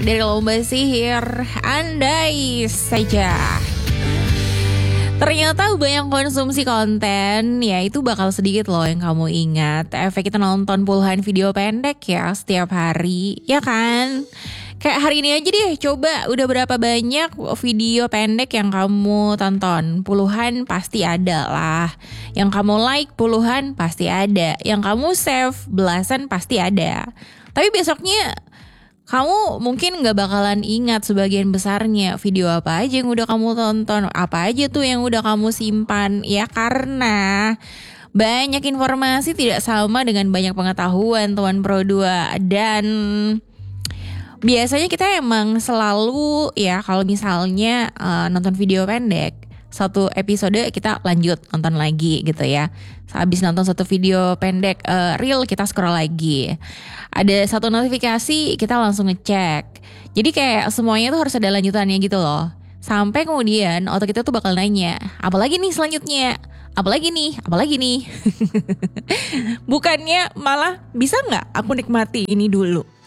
dari lomba sihir andai saja. Ternyata banyak konsumsi konten, ya itu bakal sedikit loh yang kamu ingat. Efek kita nonton puluhan video pendek ya setiap hari, ya kan? Kayak hari ini aja deh, coba udah berapa banyak video pendek yang kamu tonton? Puluhan pasti ada lah. Yang kamu like puluhan pasti ada. Yang kamu save belasan pasti ada. Tapi besoknya kamu mungkin gak bakalan ingat sebagian besarnya video apa aja yang udah kamu tonton, apa aja tuh yang udah kamu simpan. Ya karena banyak informasi tidak sama dengan banyak pengetahuan Tuan Pro 2. Dan biasanya kita emang selalu ya kalau misalnya nonton video pendek, satu episode kita lanjut nonton lagi gitu ya. Habis nonton satu video pendek reel kita scroll lagi. Ada satu notifikasi kita langsung ngecek. Jadi kayak semuanya tuh harus ada lanjutannya gitu loh. Sampai kemudian otak kita tuh bakal nanya, apalagi nih selanjutnya? Apalagi nih? Apalagi nih? Bukannya malah bisa gak aku nikmati ini dulu?